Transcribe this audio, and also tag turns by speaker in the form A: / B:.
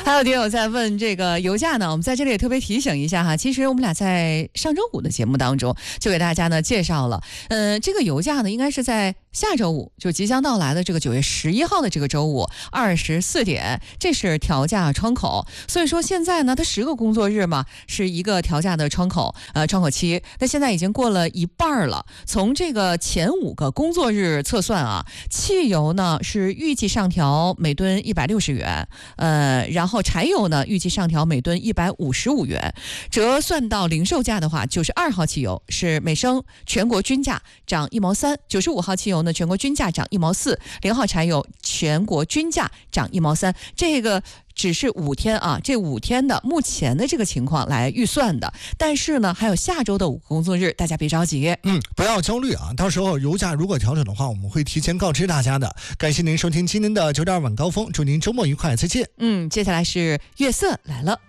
A: 还有听友在问这个油价呢，我们在这里也特别提醒一下哈，其实我们俩在上周五的节目当中就给大家呢介绍了，这个油价呢应该是在下周五，就即将到来的这个9月11号的这个周五24点，这是调价窗口。所以说现在呢，它10个工作日嘛，是一个调价的窗口期。那现在已经过了一半了，从这个前5个工作日测算啊，汽油呢是预计上调每吨160元，然后柴油呢预计上调每吨155元，折算到零售价的话，92号汽油是每升全国均价涨1毛3，95号汽油呢全国均价涨1毛4，0号柴油全国均价涨1毛3，这个只是5天啊，这5天的目前的这个情况来预算的，但是呢，还有下周的5个工作日，大家别着急，
B: 不要焦虑啊，到时候油价如果调整的话，我们会提前告知大家的。感谢您收听今天的9点晚高峰，祝您周末愉快，再见。
A: 接下来是月色来了。